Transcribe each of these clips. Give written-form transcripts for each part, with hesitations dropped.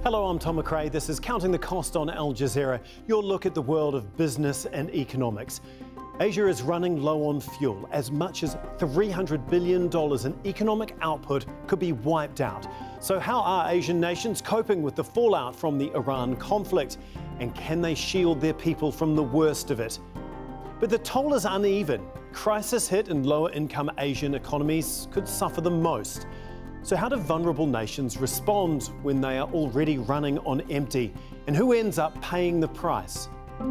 Hello, I'm Tom McRae. This is Counting the Cost on Al Jazeera, your look at the world of business and economics. Asia is running low on fuel. As much as $300 billion in economic output could be wiped out. So how are Asian nations coping with the fallout from the Iran conflict? And can they shield their people from the worst of it? But the toll is uneven. Crisis hit and lower income Asian economies could suffer the most. So how do vulnerable nations respond when they are already running on empty? And who ends up paying the price?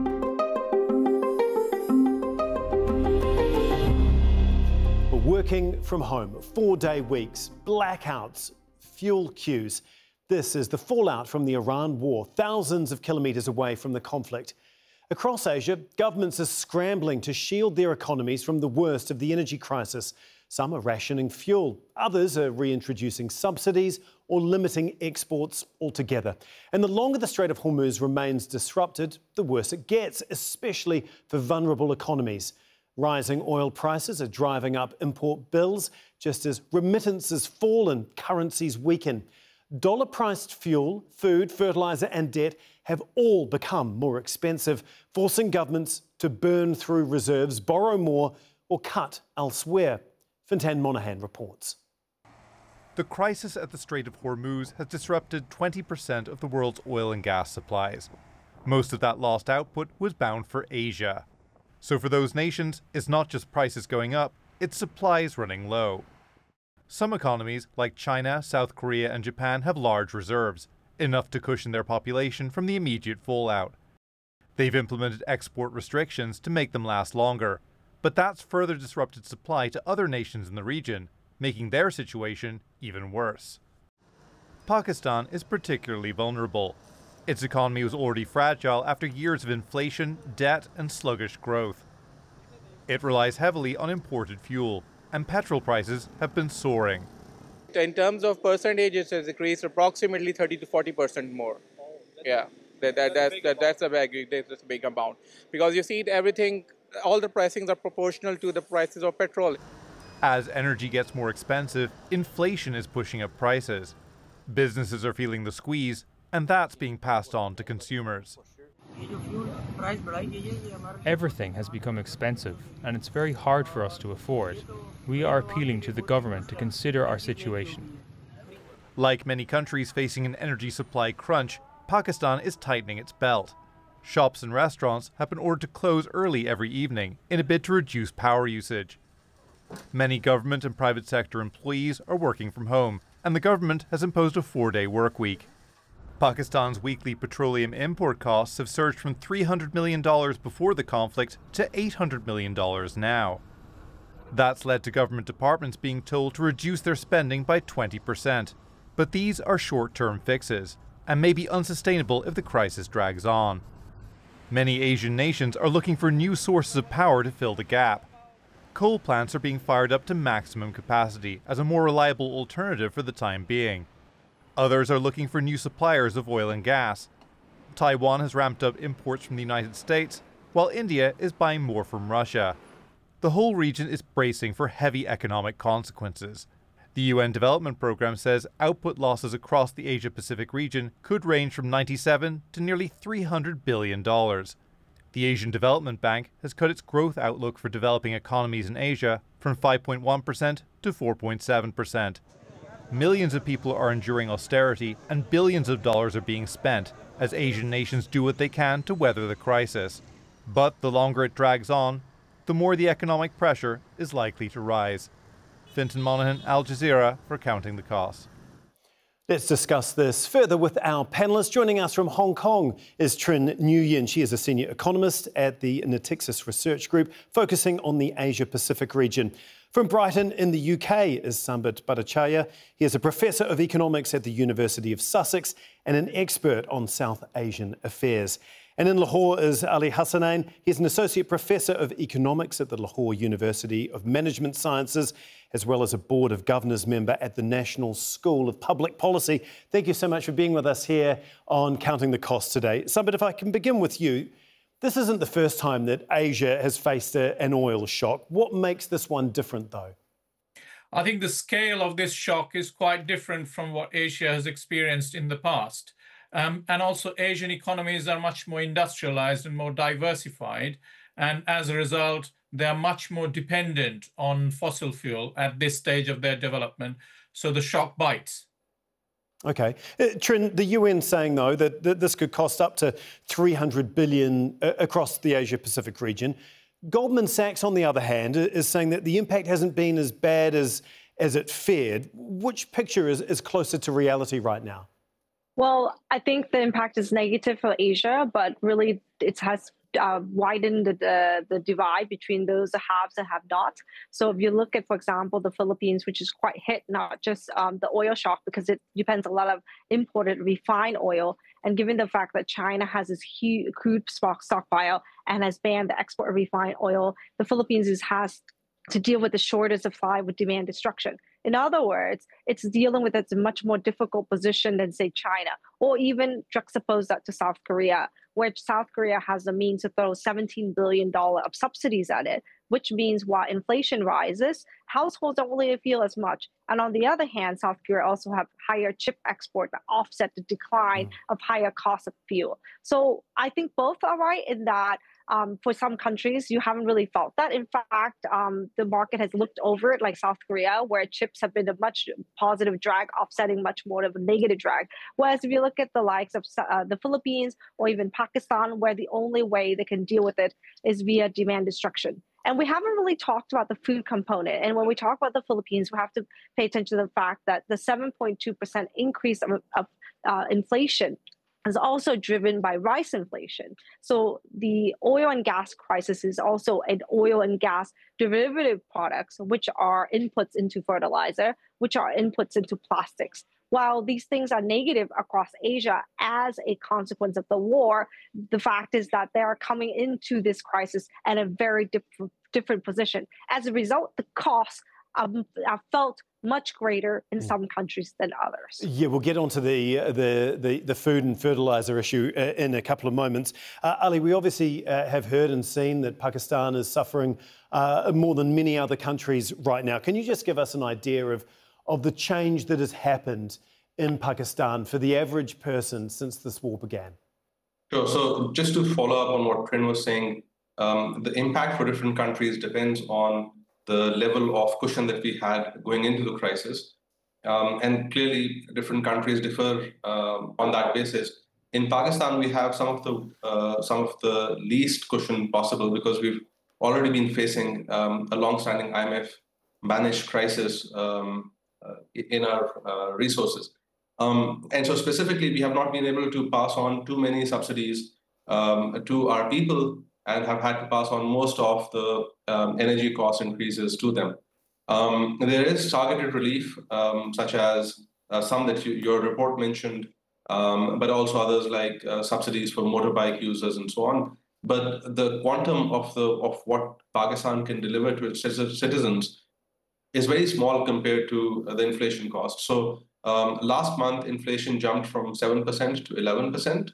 Well, working from home, 4-day weeks, blackouts, fuel queues. This is the fallout from the Iran war, thousands of kilometres away from the conflict. Across Asia, governments are scrambling to shield their economies from the worst of the energy crisis. Some are rationing fuel, others are reintroducing subsidies or limiting exports altogether. And the longer the Strait of Hormuz remains disrupted, the worse it gets, especially for vulnerable economies. Rising oil prices are driving up import bills, just as remittances fall and currencies weaken. Dollar-priced fuel, food, fertiliser and debt have all become more expensive, forcing governments to burn through reserves, borrow more or cut elsewhere. Fintan Monahan reports. The crisis at the Strait of Hormuz has disrupted 20% of the world's oil and gas supplies. Most of that lost output was bound for Asia. So for those nations, it's not just prices going up, it's supplies running low. Some economies, like China, South Korea and Japan, have large reserves, enough to cushion their population from the immediate fallout. They've implemented export restrictions to make them last longer. But that's further disrupted supply to other nations in the region, making their situation even worse. Pakistan is particularly vulnerable. Its economy was already fragile after years of inflation, debt and sluggish growth. It relies heavily on imported fuel, and petrol prices have been soaring. In terms of percentages, it's increased approximately 30 to 40% more. Yeah, that's a big amount. Because you see, everything, all the pricings are proportional to the prices of petrol. As energy gets more expensive, inflation is pushing up prices. Businesses are feeling the squeeze, and that's being passed on to consumers. Everything has become expensive, and it's very hard for us to afford. We are appealing to the government to consider our situation. Like many countries facing an energy supply crunch, Pakistan is tightening its belt. Shops and restaurants have been ordered to close early every evening in a bid to reduce power usage. Many government and private sector employees are working from home, and the government has imposed a 4-day work week. Pakistan's weekly petroleum import costs have surged from $300 million before the conflict to $800 million now. That's led to government departments being told to reduce their spending by 20%. But these are short-term fixes, and may be unsustainable if the crisis drags on. Many Asian nations are looking for new sources of power to fill the gap. Coal plants are being fired up to maximum capacity as a more reliable alternative for the time being. Others are looking for new suppliers of oil and gas. Taiwan has ramped up imports from the United States, while India is buying more from Russia. The whole region is bracing for heavy economic consequences. The UN Development Programme says output losses across the Asia-Pacific region could range from $97 to nearly $300 billion. The Asian Development Bank has cut its growth outlook for developing economies in Asia from 5.1% to 4.7%. Millions of people are enduring austerity and billions of dollars are being spent as Asian nations do what they can to weather the crisis. But the longer it drags on, the more the economic pressure is likely to rise. Fintan Monahan, Al Jazeera, for Counting the Cost. Let's discuss this further with our panellists. Joining us from Hong Kong is Trinh Nguyen. She is a senior economist at the Natixis Research Group, focusing on the Asia-Pacific region. From Brighton in the UK is Sambit Bhattacharya. He is a professor of economics at the University of Sussex and an expert on South Asian affairs. And in Lahore is Ali Hassanain. He's an associate professor of economics at the Lahore University of Management Sciences, as well as a Board of Governors member at the National School of Public Policy. Thank you so much for being with us here on Counting the Cost today. Sambit, if I can begin with you, this isn't the first time that Asia has faced an oil shock. What makes this one different, though? I think the scale of this shock is quite different from what Asia has experienced in the past. And also Asian economies are much more industrialized and more diversified. And as a result, they're much more dependent on fossil fuel at this stage of their development. So the shock bites. OK. Trinh, the UN saying, though, that this could cost up to $300 billion across the Asia-Pacific region. Goldman Sachs, on the other hand, is saying that the impact hasn't been as bad as it feared. Which picture is closer to reality right now? Well, I think the impact is negative for Asia, but really it has widened the divide between those haves and have-nots. So if you look at, for example, the Philippines, which is quite hit, not just the oil shock, because it depends a lot of imported refined oil. And given the fact that China has this huge crude stockpile and has banned the export of refined oil, the Philippines has to deal with the shortage of supply with demand destruction. In other words, it's dealing with a much more difficult position than, say, China, or even juxtapose that to South Korea, where South Korea has the means to throw $17 billion of subsidies at it, which means while inflation rises, households don't really feel as much. And on the other hand, South Korea also have higher chip export that offset the decline of higher cost of fuel. So I think both are right in that for some countries, you haven't really felt that. In fact, the market has looked over it, like South Korea, where chips have been a much positive drag, offsetting much more of a negative drag. Whereas if you look at the likes of the Philippines or even Pakistan, where the only way they can deal with it is via demand destruction. And we haven't really talked about the food component. And when we talk about the Philippines, we have to pay attention to the fact that the 7.2% increase of inflation is also driven by rice inflation. So the oil and gas crisis is also an oil and gas derivative products, which are inputs into fertilizer, which are inputs into plastics. While these things are negative across Asia as a consequence of the war, the fact is that they are coming into this crisis at a very different position. As a result, the costs are felt much greater in some countries than others. Yeah, we'll get onto the food and fertiliser issue in a couple of moments. Ali, we obviously have heard and seen that Pakistan is suffering more than many other countries right now. Can you just give us an idea of the change that has happened in Pakistan for the average person since this war began? Sure. So just to follow up on what Trinh was saying, the impact for different countries depends on the level of cushion that we had going into the crisis. And clearly, different countries differ on that basis. In Pakistan, we have some of the least cushion possible because we've already been facing a long-standing IMF-managed crisis in our resources. And so specifically, we have not been able to pass on too many subsidies to our people and have had to pass on most of the energy cost increases to them. There is targeted relief, such as some that your report mentioned, but also others like subsidies for motorbike users and so on. But the quantum of what Pakistan can deliver to its citizens is very small compared to the inflation cost. So last month, inflation jumped from 7% to 11%.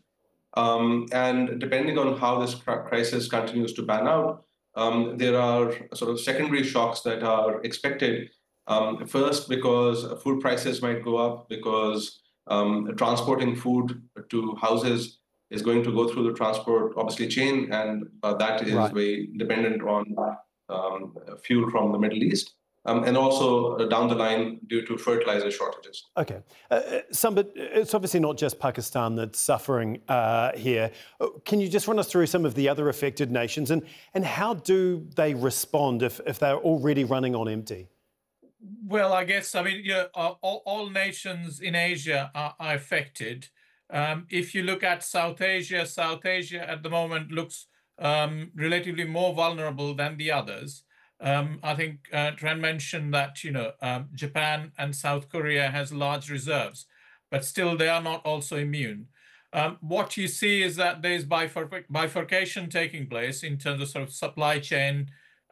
And depending on how this crisis continues to pan out, there are sort of secondary shocks that are expected. First, because food prices might go up because transporting food to houses is going to go through the transport, obviously, chain, and that is very dependent on fuel from the Middle East. And also down the line due to fertilizer shortages. OK. But it's obviously not just Pakistan that's suffering here. Can you just run us through some of the other affected nations and how do they respond if they're already running on empty? Well, I guess, all nations in Asia are affected. If you look at South Asia at the moment looks relatively more vulnerable than the others. I think Trinh mentioned that, Japan and South Korea has large reserves, but still they are not also immune. What you see is that there's bifurcation taking place in terms of sort of supply chain,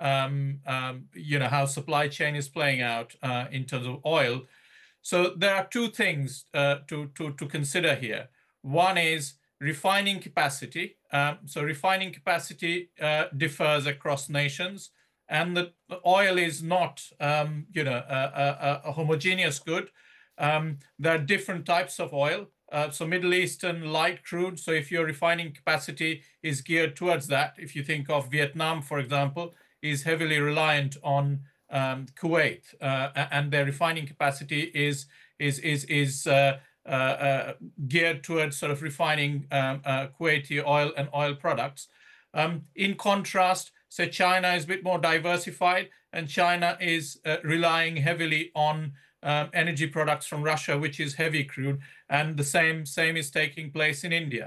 how supply chain is playing out in terms of oil. So there are two things to consider here. One is refining capacity. So refining capacity differs across nations. And the oil is not, a homogeneous good. There are different types of oil. so Middle Eastern light crude. So if your refining capacity is geared towards that, if you think of Vietnam, for example, is heavily reliant on Kuwait, and their refining capacity is geared towards sort of refining Kuwaiti oil and oil products. In contrast, so China is a bit more diversified, and China is relying heavily on energy products from Russia, which is heavy crude, and the same is taking place in India.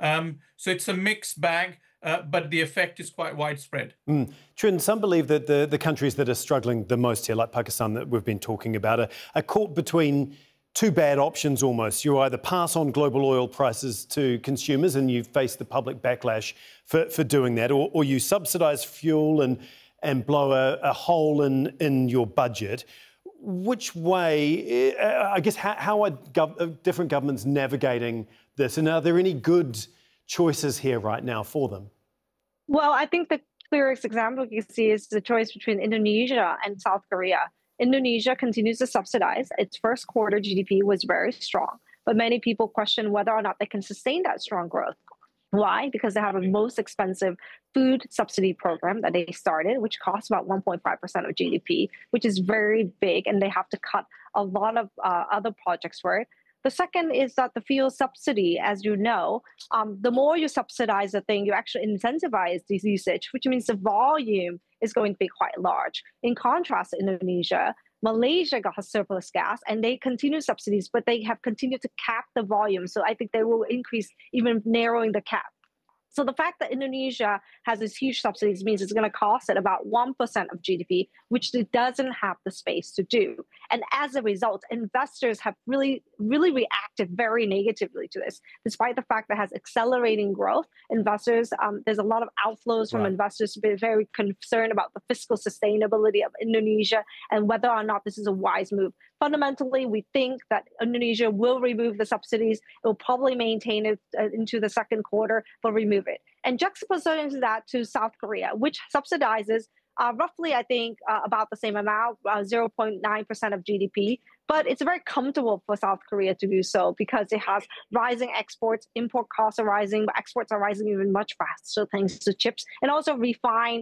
So it's a mixed bag, but the effect is quite widespread. Trin, some believe that the countries that are struggling the most here, like Pakistan that we've been talking about, are caught between two bad options almost. You either pass on global oil prices to consumers and you face the public backlash for doing that, or you subsidise fuel and blow a hole in your budget. Which way, I guess, how are different governments navigating this? And are there any good choices here right now for them? Well, I think the clearest example you see is the choice between Indonesia and South Korea. Indonesia continues to subsidize. Its first quarter GDP was very strong, but many people question whether or not they can sustain that strong growth. Why? Because they have a most expensive food subsidy program that they started, which costs about 1.5% of GDP, which is very big, and they have to cut a lot of other projects for it. The second is that the fuel subsidy, as you know, the more you subsidize the thing, you actually incentivize this usage, which means the volume is going to be quite large. In contrast to Indonesia, Malaysia got surplus gas and they continue subsidies, but they have continued to cap the volume. So I think they will increase, even narrowing the cap. So the fact that Indonesia has these huge subsidies means it's going to cost it about 1% of GDP, which it doesn't have the space to do. And as a result, investors have really reacted very negatively to this. Despite the fact that it has accelerating growth, investors, there's a lot of outflows from investors to be very concerned about the fiscal sustainability of Indonesia and whether or not this is a wise move. Fundamentally, we think that Indonesia will remove the subsidies. It will probably maintain it into the second quarter, but remove it. And juxtaposing that to South Korea, which subsidizes roughly, I think, about the same amount, 0.9% of GDP. But it's very comfortable for South Korea to do so because it has rising exports, import costs are rising, but exports are rising even much faster thanks to chips. And also refine,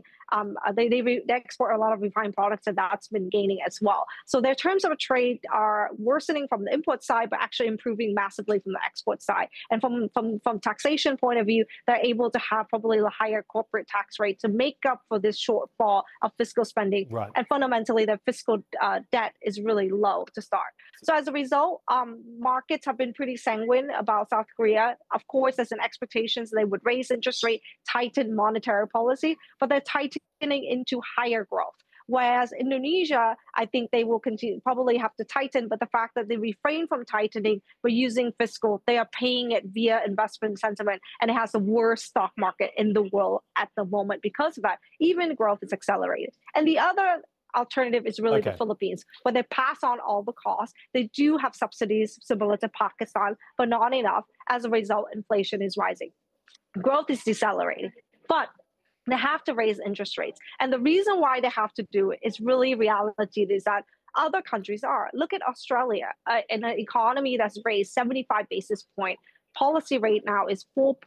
they export a lot of refined products, and that's been gaining as well. So their terms of trade are worsening from the import side, but actually improving massively from the export side. And from taxation point of view, they're able to have probably a higher corporate tax rate to make up for this shortfall of fiscal spending. Right. And fundamentally, their fiscal debt is really low to start. So as a result, markets have been pretty sanguine about South Korea. Of course, there's an expectation they would raise interest rate, tighten monetary policy, but they're tightening into higher growth. Whereas Indonesia, I think they will probably have to tighten, but the fact that they refrain from tightening but using fiscal, they are paying it via investment sentiment, and it has the worst stock market in the world at the moment because of that. Even growth is accelerated. And the other alternative is really the Philippines, where they pass on all the costs. They do have subsidies similar to Pakistan, but not enough. As a result, inflation is rising. Growth is decelerating, but they have to raise interest rates. And the reason why they have to do it is really reality is that other countries are. Look at Australia, an economy that's raised 75 basis points. Policy rate now is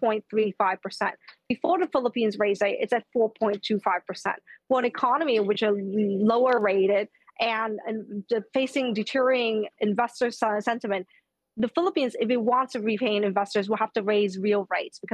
4.35%. Before the Philippines raised it, it's at 4.25%. For an economy which are lower rated and facing deteriorating investor sentiment, the Philippines, if it wants to retain investors, will have to raise real rates because